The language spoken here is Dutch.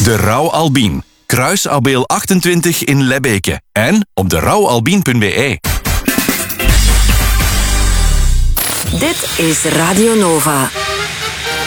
De Rauw Albien. Kruis Abeel 28 in Lebbeke. En op derouwalbien.be. Dit is Radio Nova.